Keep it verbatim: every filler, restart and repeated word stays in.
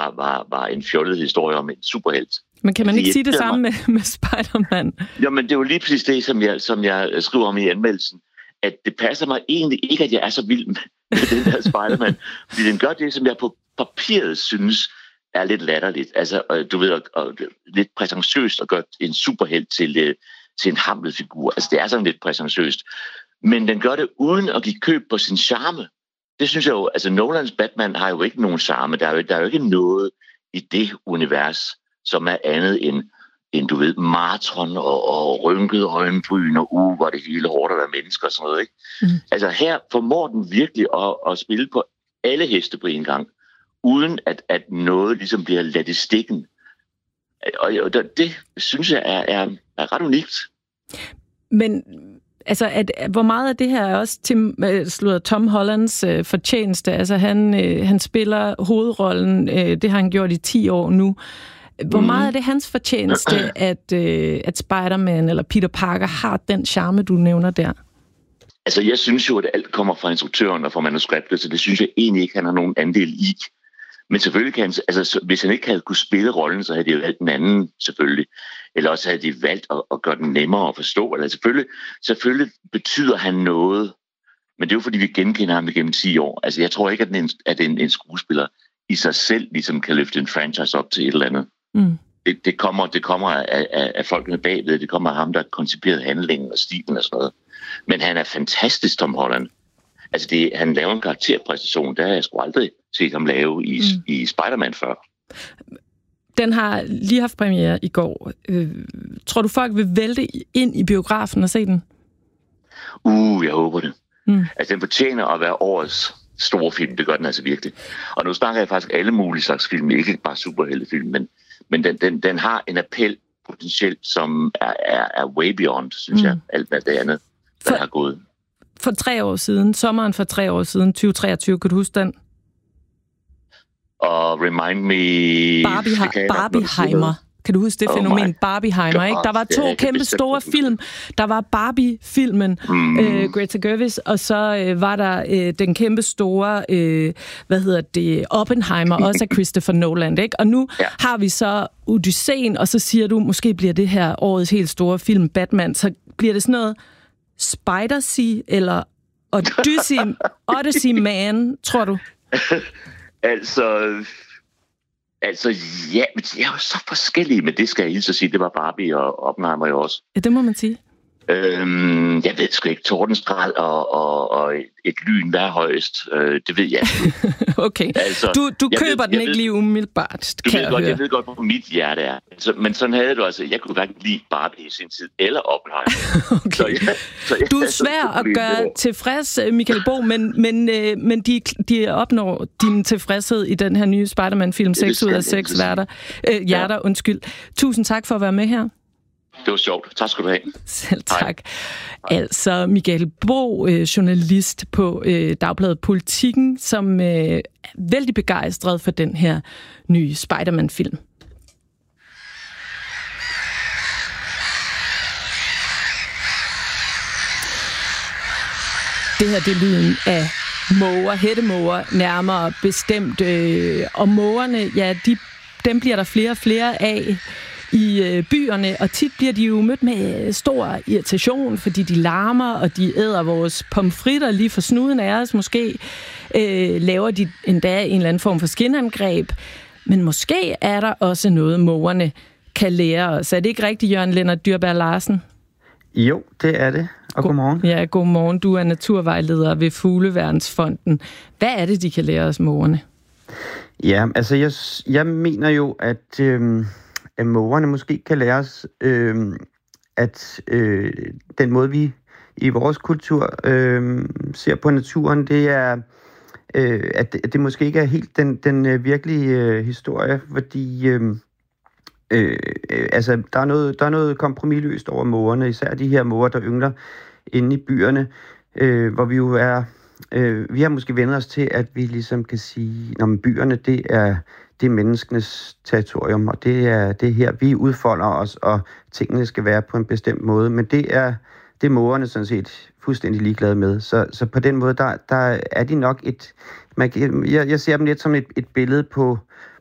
var, var, var en fjollet historie om en superhelt. Men kan man ikke sige det samme med, med Spider-Man? Jo, men det er jo lige præcis det, som jeg, som jeg skriver om i anmeldelsen, at det passer mig egentlig ikke, at jeg er så vild med, med den her Spider-Man, fordi den gør det, som jeg på papiret synes er lidt latterligt. Altså, du ved, og, og lidt prætentiøst at gøre en superhelt til, til en hamlet figur. Altså, det er sådan lidt prætentiøst. Men den gør det uden at give køb på sin charme. Det synes jeg jo, altså Nolans Batman har jo ikke nogen charme. Der er jo, der er jo ikke noget i det univers, som er andet end, end du ved, maraton og, og rynket øjenbryn og uh, hvor det hele hårdt at være mennesker og sådan noget, ikke? Mm. Altså her formår den virkelig at, at spille på alle heste på en gang, uden at, at noget ligesom bliver ladt i stikken. Og, og det, det synes jeg er, er, er ret unikt. Men altså, at, hvor meget af det her er også Tim, uh, Tom Hollands uh, fortjeneste? Altså, han, uh, han spiller hovedrollen, uh, det har han gjort i ti år nu. Hvor mm. meget er det hans fortjeneste, at, uh, at Spider-Man eller Peter Parker har den charme, du nævner der? Altså, jeg synes jo, at alt kommer fra instruktøren og fra manuskriptet, så det synes jeg egentlig ikke, han har nogen andel i. Men selvfølgelig kan han, altså, hvis han ikke havde kunne spille rollen, så havde de jo valgt den anden, selvfølgelig. Eller også havde de valgt at, at gøre den nemmere at forstå. Eller selvfølgelig, selvfølgelig betyder han noget, men det er jo fordi, vi genkender ham igennem ti år. Altså, jeg tror ikke, at en, at en, en skuespiller i sig selv ligesom kan løfte en franchise op til et eller andet. Mm. Det, det kommer, det kommer af, af, af folkene bagved. Det kommer af ham, der har konciperet handlingen og stilen og sådan noget. Men han er fantastisk, Tom Holland. Altså, det, han laver en karakterpræstation, der har jeg sgu aldrig set ham lave i, mm. i Spider-Man før. Den har lige haft premiere i går. Øh, tror du, folk vil vælte ind i biografen og se den? Uh, jeg håber det. Mm. Altså, den fortjener at være årets store film. Det gør den altså virkelig. Og nu snakker jeg faktisk alle mulige slags film, ikke bare superheltefilm, men, men den, den, den har en appel potentielt, som er, er, er way beyond, synes mm. jeg, alt hvad det andet, der for, har gået. For tre år siden, sommeren for tre år siden, tyve treogtyve, kan du huske den? Og remind me... Barbie, Barbieheimer. Kan du huske det oh fænomen Barbieheimer, ikke? Der var to ja, kæmpe store film. Der var Barbie-filmen, mm. øh, Greta Gerwig, og så øh, var der øh, den kæmpe store, øh, hvad hedder det, Oppenheimer, også af Christopher Nolan, ikke? Og nu ja. har vi så Odysseen, og så siger du, måske bliver det her årets helt store film, Batman, så bliver det sådan noget Spider-Sea, eller Odyssey, Odyssey Man, tror du? altså... Altså, ja, men de er jo så forskellige, men det skal jeg hilse at sige, det var Barbie og Oppenheimer jo også. Ja, det må man sige. Øhm, jeg ved sgu ikke, Tordenstral og, og, og et lyn, hvad er højst? Øh, det ved jeg. Okay, altså, du, du køber ved, den ikke ved, lige umiddelbart, du kan ved jeg godt, høre. Jeg ved godt, hvor mit hjerte er. Så, men sådan havde du altså, jeg kunne hverken lide Barbie i sin tid, eller Oppenheimer. Okay. Så jeg, så jeg, du er svær at gøre tilfreds, Michael Bo, men, men, øh, men de, de opnår din tilfredshed i den her nye Spider-Man-film, seks ud af seks hjerter. Øh, hjerter, ja. Undskyld. Tusind tak for at være med her. Det var sjovt. Tak skal du have. Selv tak. Hej. Altså Michael Bo, øh, journalist på øh, Dagbladet Politikken, som øh, er vældig begejstret for den her nye Spider-Man-film. Det her, det er lyden af måger, hættemåger, nærmere bestemt. Øh, og mågerne, ja, de, dem bliver der flere og flere af i byerne, og tit bliver de jo mødt med stor irritation, fordi de larmer, og de æder vores pomfritter lige for snuden af os. Måske øh, laver de endda en eller anden form for skinangreb. Men måske er der også noget, mågerne kan lære os. Er det ikke rigtigt, Jørgen Lennart Dyrberg Larsen? Jo, det er det. Og godmorgen. Ja, godmorgen. Du er naturvejleder ved Fugleværnsfonden. Hvad er det, de kan lære os, mågerne? Ja, altså jeg, jeg mener jo, at... Øh... at mågerne måske kan lære os, øh, at øh, den måde, vi i vores kultur øh, ser på naturen, det er, øh, at det måske ikke er helt den, den øh, virkelige øh, historie, fordi øh, øh, altså, der, er noget, der er noget kompromisløst over mågerne, især de her måger, der yngler inde i byerne, øh, hvor vi jo er, øh, vi har måske vendt os til, at vi ligesom kan sige, at byerne, det er det er menneskenes territorium, og det er, det er her, vi udfolder os, og tingene skal være på en bestemt måde. Men det er, det er mågerne sådan set fuldstændig ligeglade med. Så, så på den måde, der, der er de nok et... Man, jeg, jeg ser dem lidt som et, et billede på,